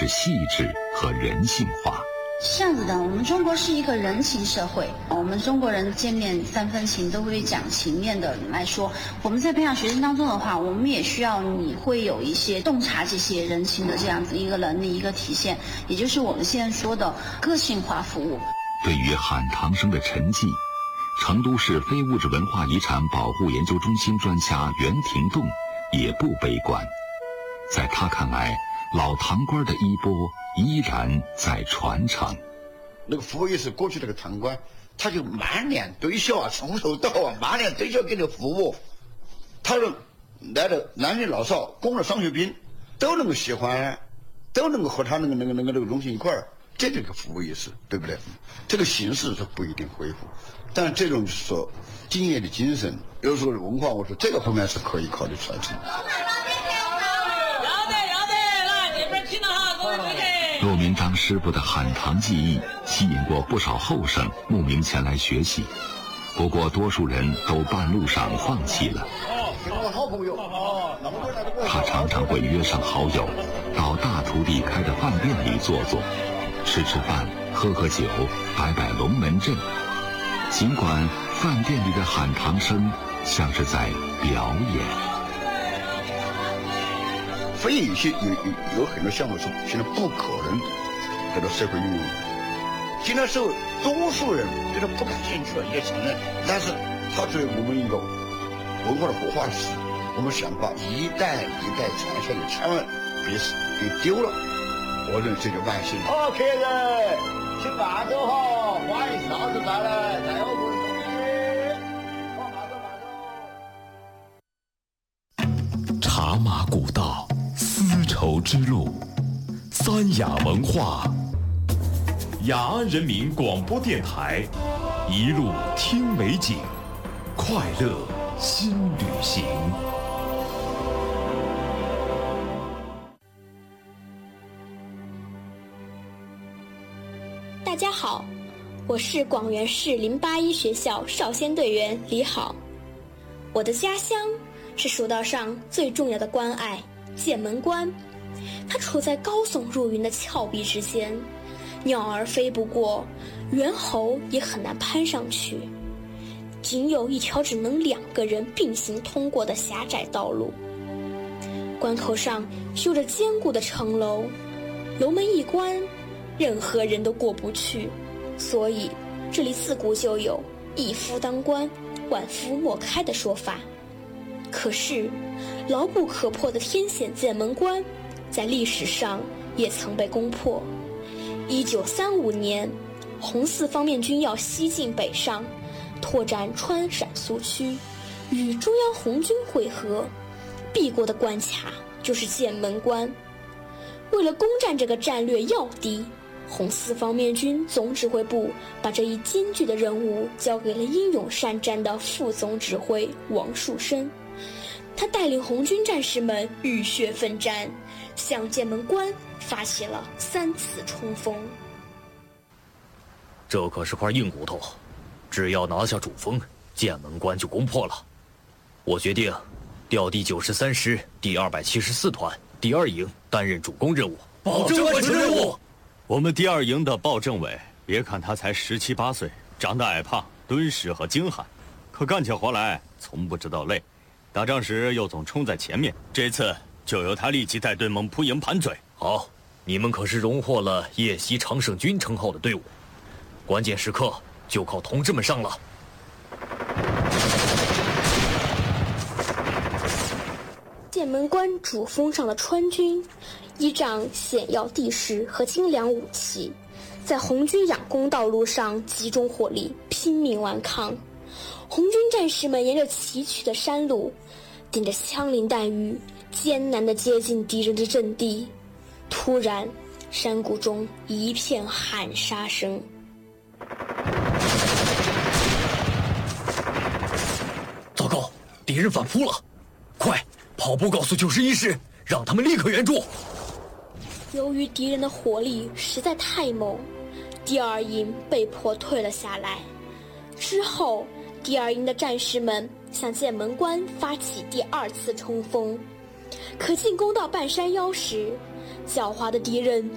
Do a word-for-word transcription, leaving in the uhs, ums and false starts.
细致和人性化。 是这样子的，我们中国是一个人情社会，我们中国人见面三分情，都会讲情面的来说，我们在培养学生当中的话，我们也需要你会有一些洞察这些人情的这样子一个能力一个体现，也就是我们现在说的个性化服务。 对于喊唐生的沉寂，成都市非物质文化遗产保护研究中心专家袁廷栋也不悲观，在他看来，老唐官的衣钵依然在传承。 那个服务意识，过去那个唐官，他就满脸堆笑啊，从头到尾满脸堆笑给你服务。他说来的男女老少、工人、商学兵都能够喜欢，都能够和他那个那个那个那个融进一块儿，这就是个服务意识，对不对？这个形式是不一定恢复，但这种就是说敬业的精神，有时候文化，我说这个方面是可以考虑传承。 骆明章师傅的喊唐技艺吸引过不少后生慕名前来学习，不过多数人都半路上放弃了。他常常会约上好友到大徒弟开的饭店里坐坐，吃吃饭，喝喝酒，摆摆龙门阵。尽管饭店里的喊唐声像是在表演。 非有些有有有很多项目是现在不可能得到社会运用的，现在是多数人觉得不感兴趣了，也承认，但是它作为我们一个文化的活化石，我们想把一代一代传下去，千万别别丢了。我认为这就万幸。好，客人，请慢走哈，欢迎下次再来，再有不同意。好，慢走慢走。 茶马古道。丝绸之路，三雅文化，雅安人民广播电台，一路听美景，快乐新旅行。 大家好，我是广元市零八一学校少先队员李好。我的家乡是蜀道上最重要的关隘剑门关，它处在高耸入云的峭壁之间，鸟儿飞不过，猿猴也很难攀上去，仅有一条只能两个人并行通过的狭窄道路。关口上修着坚固的城楼，楼门一关，任何人都过不去，所以这里自古就有一夫当关，万夫莫开的说法。可是牢不可破的天险剑门关在历史上也曾被攻破。一九三五年，红四方面军要西进北上，拓展川陕苏区，与中央红军会合，避过的关卡就是剑门关。为了攻占这个战略要地，红四方面军总指挥部把这一艰巨的任务交给了英勇善战的副总指挥王树声。他带领红军战士们浴血奋战，向剑门关发起了三次冲锋。 这可是块硬骨头，只要拿下主峰，剑门关就攻破了。我决定调第九十三师第二百七十四团第二营担任主攻任务， 保证完成任务。 我们第二营的鲍政委，别看他才十七八岁，长得矮胖、敦实和精悍，可干起活来从不知道累。打仗时又总冲在前面，这次就由他立即带队猛扑营盘嘴。 好，你们可是荣获了夜袭常胜军称号的队伍，关键时刻就靠同志们上了。 剑门关主峰上的川军依仗险要地势和精良武器，在红军佯攻道路上集中火力，拼命顽抗。红军战士们沿着崎岖的山路，顶着枪林弹雨，艰难地接近敌人的阵地。突然，山谷中一片喊杀声。 糟糕，敌人反扑了！快，跑步告诉九十一师，让他们立刻援助。 由于敌人的火力实在太猛，第二营被迫退了下来。之后，第二营的战士们向剑门关发起第二次冲锋，可进攻到半山腰时，狡猾的敌人